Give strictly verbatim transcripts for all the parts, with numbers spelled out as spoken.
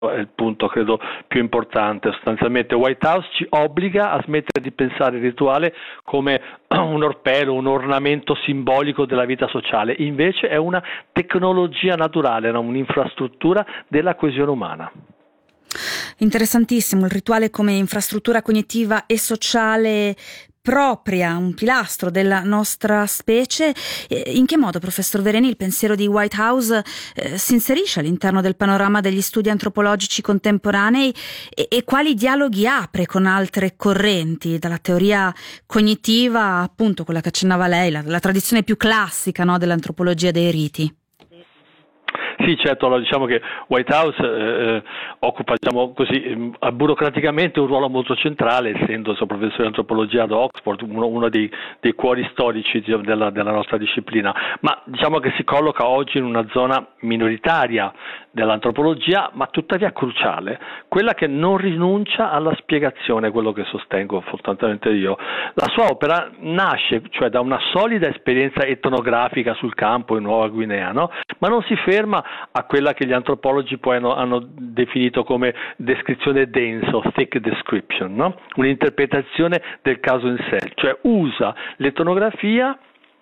è il punto credo più importante. Sostanzialmente Whitehouse ci obbliga a smettere di pensare il rituale come un orpello, un ornamento simbolico della vita sociale, invece è una tecnologia naturale, un'infrastruttura della coesione umana. Interessantissimo, il rituale come infrastruttura cognitiva e sociale propria, un pilastro della nostra specie. In che modo, professor Vereni, il pensiero di Whitehouse eh, si inserisce all'interno del panorama degli studi antropologici contemporanei e, e quali dialoghi apre con altre correnti, dalla teoria cognitiva, appunto quella che accennava lei, la, la tradizione più classica, no, dell'antropologia dei riti? Sì, certo, allora diciamo che Whitehouse eh, occupa, diciamo così, burocraticamente un ruolo molto centrale, essendo suo professore di antropologia ad Oxford, uno, uno dei, dei cuori storici della, della nostra disciplina, ma diciamo che si colloca oggi in una zona minoritaria dell'antropologia, ma tuttavia cruciale, quella che non rinuncia alla spiegazione, quello che sostengo fondamentalmente io. La sua opera nasce cioè da una solida esperienza etnografica sul campo in Nuova Guinea, no? Ma non si ferma a quella che gli antropologi poi hanno, hanno definito come descrizione densa o thick description, no? Un'interpretazione del caso in sé, cioè usa l'etnografia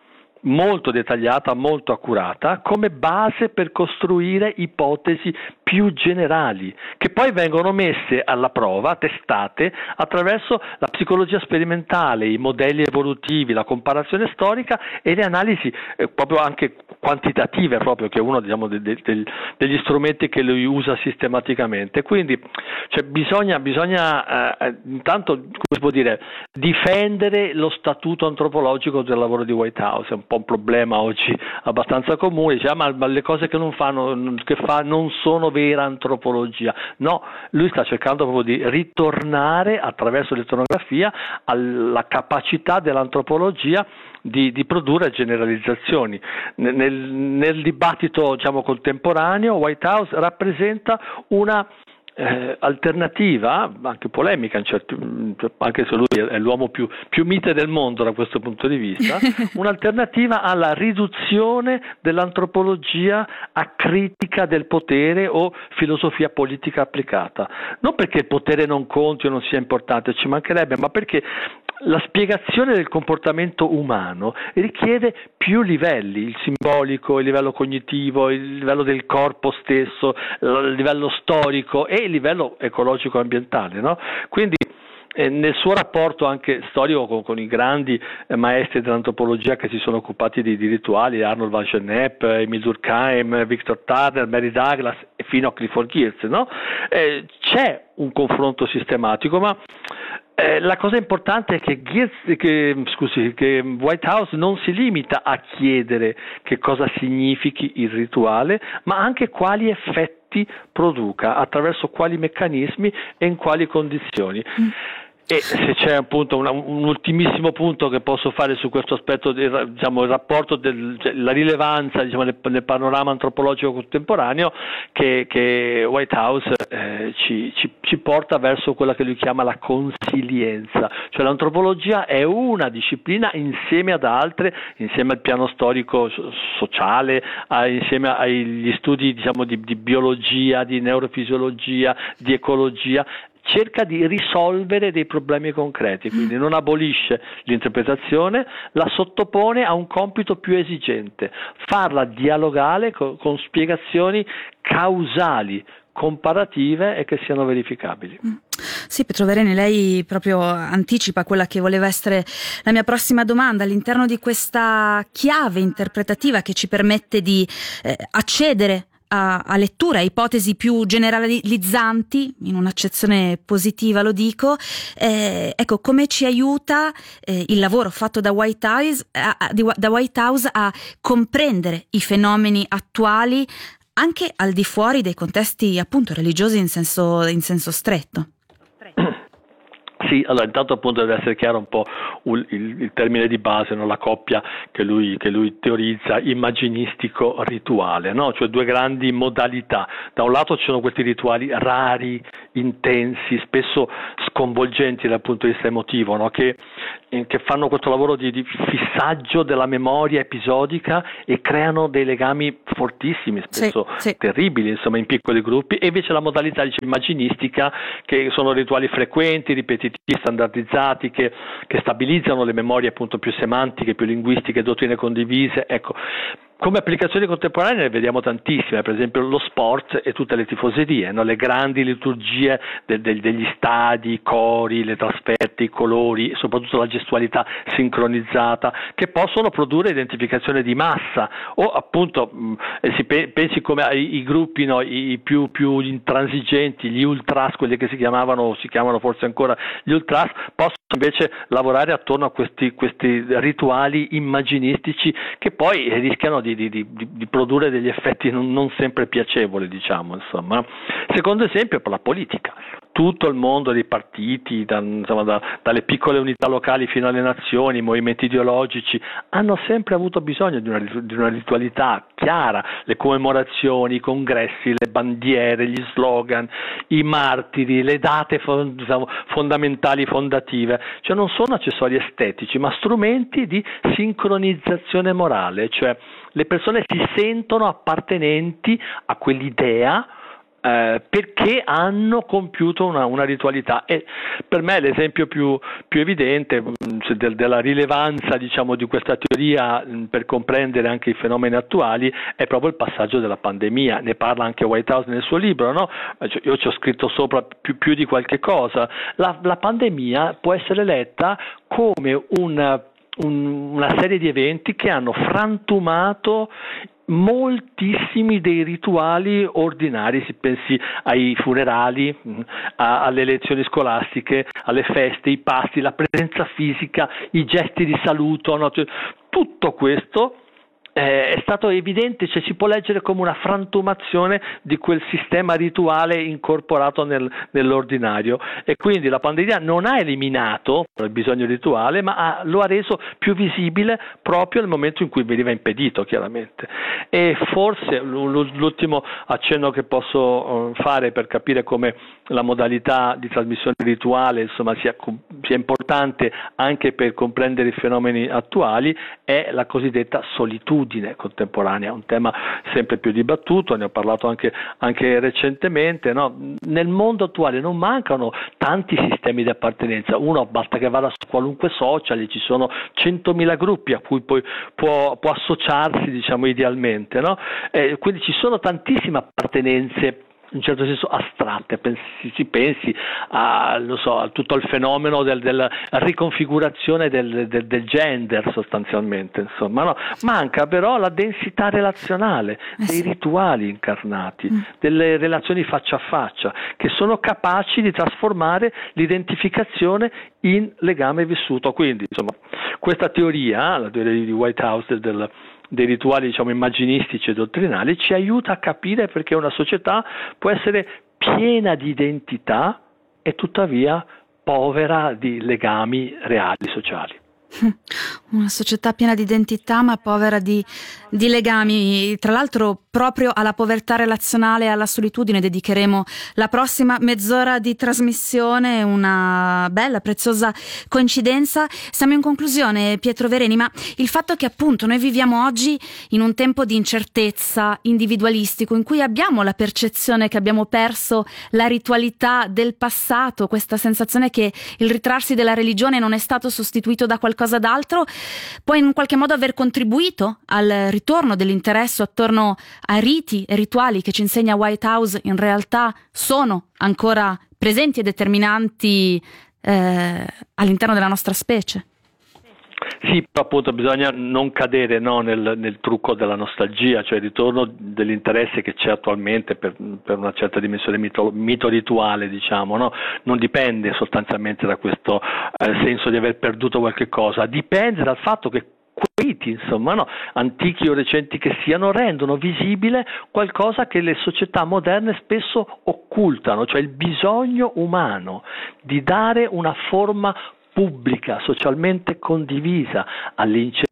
molto dettagliata, molto accurata, come base per costruire ipotesi più generali, che poi vengono messe alla prova, testate, attraverso la psicologia sperimentale, i modelli evolutivi, la comparazione storica e le analisi eh, proprio anche quantitative, proprio, che è uno diciamo, de, de, de, degli strumenti che lui usa sistematicamente. Quindi cioè, bisogna, bisogna eh, intanto, come si può dire, difendere lo statuto antropologico del lavoro di Whitehouse. È un po' un problema oggi abbastanza comune, dice, ah, ma, ma le cose che non fanno, che fa non sono vera antropologia. No, lui sta cercando proprio di ritornare attraverso l'etnografia alla capacità dell'antropologia di, di produrre generalizzazioni. Nel, nel dibattito diciamo contemporaneo Whitehouse rappresenta una Eh, alternativa, anche polemica, anche se lui è l'uomo più, più mite del mondo da questo punto di vista, un'alternativa alla riduzione dell'antropologia a critica del potere o filosofia politica applicata. Non perché il potere non conti o non sia importante, ci mancherebbe, ma perché la spiegazione del comportamento umano richiede più livelli, il simbolico, il livello cognitivo, il livello del corpo stesso, il livello storico e il livello ecologico ambientale, no? Quindi eh, nel suo rapporto anche storico con, con i grandi eh, maestri dell'antropologia che si sono occupati di, di rituali, Arnold van Gennep, Emile Durkheim, Victor Turner, Mary Douglas e fino a Clifford Geertz, no? Eh, c'è un confronto sistematico, ma Eh, la cosa importante è che, Geertz, che, scusi, che Whitehouse non si limita a chiedere che cosa significhi il rituale, ma anche quali effetti produca, attraverso quali meccanismi e in quali condizioni. Mm. E se c'è appunto una, un ultimissimo punto che posso fare su questo aspetto, del, diciamo, il rapporto, del, cioè, la rilevanza diciamo, nel, nel panorama antropologico contemporaneo, che, che Whitehouse eh, ci, ci, ci porta verso quella che lui chiama la consilienza, cioè l'antropologia è una disciplina insieme ad altre, insieme al piano storico sociale, a, insieme agli studi diciamo, di, di biologia, di neurofisiologia, di ecologia, cerca di risolvere dei problemi concreti, quindi non abolisce l'interpretazione, la sottopone a un compito più esigente, farla dialogare con, con spiegazioni causali, comparative e che siano verificabili. Sì, Pietro Vereni, lei proprio anticipa quella che voleva essere la mia prossima domanda. All'interno di questa chiave interpretativa che ci permette di eh, accedere A, a letture, a ipotesi più generalizzanti, in un'accezione positiva lo dico, eh, ecco, come ci aiuta eh, il lavoro fatto da Whitehouse, a, a, da Whitehouse a comprendere i fenomeni attuali anche al di fuori dei contesti appunto religiosi in senso, in senso stretto. Sì, allora intanto appunto deve essere chiaro un po' il, il, il termine di base, no? La coppia che lui, che lui teorizza, immaginistico-rituale, no? Cioè due grandi modalità. Da un lato ci sono questi rituali rari, intensi, spesso sconvolgenti dal punto di vista emotivo, no? che, che fanno questo lavoro di, di fissaggio della memoria episodica e creano dei legami fortissimi, spesso sì, sì. terribili, insomma, in piccoli gruppi. E invece la modalità, diciamo, immaginistica, che sono rituali frequenti, ripetitivi, standardizzati, che, che stabilizzano le memorie appunto più semantiche, più linguistiche, dottrine condivise. Ecco, come applicazioni contemporanee ne vediamo tantissime, per esempio lo sport e tutte le tifoserie, no? Le grandi liturgie de, de, degli stadi, i cori, le trasferte, i colori, soprattutto la gestualità sincronizzata, che possono produrre identificazione di massa, o appunto mh, si pe- pensi come ai i gruppi, no? I, i più, più intransigenti, gli ultras, quelli che si chiamavano, si chiamano forse ancora gli ultras, possono invece lavorare attorno a questi, questi rituali immaginistici che poi rischiano di Di, di, di produrre degli effetti non, non sempre piacevoli, diciamo, insomma. Secondo esempio, per la politica, tutto il mondo dei partiti, da, insomma, da, dalle piccole unità locali fino alle nazioni, i movimenti ideologici, hanno sempre avuto bisogno di una, di una ritualità chiara, le commemorazioni, i congressi, le bandiere, gli slogan, i martiri, le date diciamo, fondamentali, fondative, cioè non sono accessori estetici, ma strumenti di sincronizzazione morale, cioè le persone si sentono appartenenti a quell'idea eh, perché hanno compiuto una, una ritualità. E per me l'esempio più, più evidente mh, del, della rilevanza, diciamo, di questa teoria mh, per comprendere anche i fenomeni attuali è proprio il passaggio della pandemia. Ne parla anche Whitehouse nel suo libro, no? Io ci ho scritto sopra più, più di qualche cosa. La, la pandemia può essere letta come un una serie di eventi che hanno frantumato moltissimi dei rituali ordinari, si pensi ai funerali, a, alle lezioni scolastiche, alle feste, i pasti, la presenza fisica, i gesti di saluto, no? Tutto questo eh, è stato evidente, cioè si può leggere come una frantumazione di quel sistema rituale incorporato nel, nell'ordinario, e quindi la pandemia non ha eliminato il bisogno rituale, ma ha, lo ha reso più visibile proprio nel momento in cui veniva impedito, chiaramente. E forse l'ultimo accenno che posso fare per capire come la modalità di trasmissione rituale, insomma, sia, sia importante anche per comprendere i fenomeni attuali è la cosiddetta solitudine contemporanea, un tema sempre più dibattuto, ne ho parlato anche, anche recentemente, no? Nel mondo attuale non mancano tanti sistemi di appartenenza, uno basta che vada su qualunque social e ci sono centomila gruppi a cui poi può, può associarsi, diciamo, idealmente, no? Eh, quindi ci sono tantissime appartenenze in un certo senso astratte, pensi, si pensi a, lo so, a tutto il fenomeno del, della riconfigurazione del, del, del gender sostanzialmente, insomma, no? Manca però la densità relazionale, eh dei sì. rituali incarnati, mm. delle relazioni faccia a faccia, che sono capaci di trasformare l'identificazione in legame vissuto. Quindi, insomma, questa teoria, la teoria di Whitehouse del dei rituali, diciamo, immaginistici e dottrinali, ci aiuta a capire perché una società può essere piena di identità e tuttavia povera di legami reali sociali. Una società piena di identità ma povera di, di legami. Tra l'altro proprio alla povertà relazionale e alla solitudine dedicheremo la prossima mezz'ora di trasmissione, una bella, preziosa coincidenza. Siamo in conclusione, Pietro Vereni, ma il fatto che appunto noi viviamo oggi in un tempo di incertezza, individualistico, in cui abbiamo la percezione che abbiamo perso la ritualità del passato, questa sensazione che il ritrarsi della religione non è stato sostituito da qualcosa d'altro, può in qualche modo aver contribuito al ritorno dell'interesse attorno ai riti e rituali che ci insegna Whitehouse in realtà sono ancora presenti e determinanti eh, all'interno della nostra specie. Sì, però appunto bisogna non cadere, no, nel, nel trucco della nostalgia, cioè il ritorno dell'interesse che c'è attualmente per, per una certa dimensione mito, mito-rituale, diciamo, no? Non dipende sostanzialmente da questo eh, senso di aver perduto qualche cosa, dipende dal fatto che quei riti, insomma, no, antichi o recenti che siano, rendono visibile qualcosa che le società moderne spesso occultano, cioè il bisogno umano di dare una forma pubblica, socialmente condivisa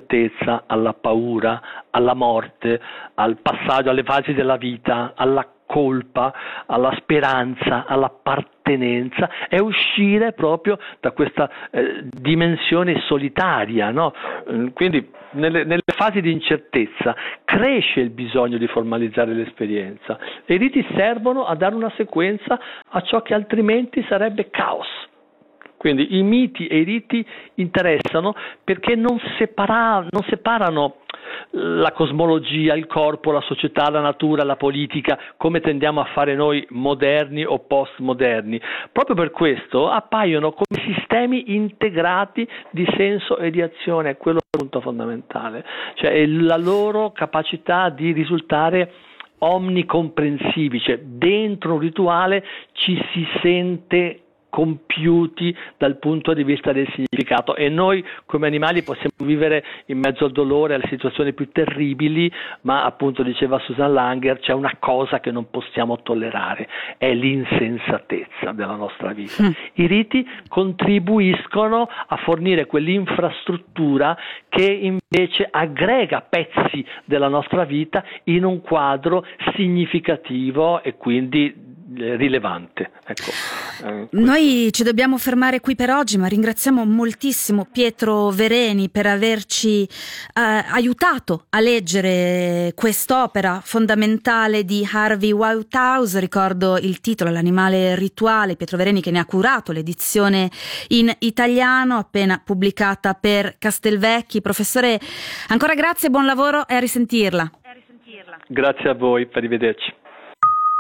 all'incertezza, alla paura, alla morte, al passaggio, alle fasi della vita, alla colpa, alla speranza, all'appartenenza, è uscire proprio da questa eh, dimensione solitaria, no? Quindi nelle, nelle fasi di incertezza cresce il bisogno di formalizzare l'esperienza e i riti servono a dare una sequenza a ciò che altrimenti sarebbe caos. Quindi i miti e i riti interessano perché non, separa, non separano la cosmologia, il corpo, la società, la natura, la politica, come tendiamo a fare noi moderni o postmoderni. Proprio per questo appaiono come sistemi integrati di senso e di azione, quello è il punto fondamentale, cioè la loro capacità di risultare omnicomprensivi, cioè dentro un rituale ci si sente compiuti dal punto di vista del significato e noi come animali possiamo vivere in mezzo al dolore, alle situazioni più terribili, ma appunto diceva Susan Langer c'è una cosa che non possiamo tollerare, è l'insensatezza della nostra vita. Mm. I riti contribuiscono a fornire quell'infrastruttura che invece aggrega pezzi della nostra vita in un quadro significativo e quindi rilevante. Ecco. Eh, Noi ci dobbiamo fermare qui per oggi, ma ringraziamo moltissimo Pietro Vereni per averci eh, aiutato a leggere quest'opera fondamentale di Harvey Whitehouse. Ricordo il titolo, L'animale rituale. Pietro Vereni che ne ha curato l'edizione in italiano appena pubblicata per Castelvecchi. Professore, ancora grazie, buon lavoro e a risentirla. Grazie a voi, arrivederci.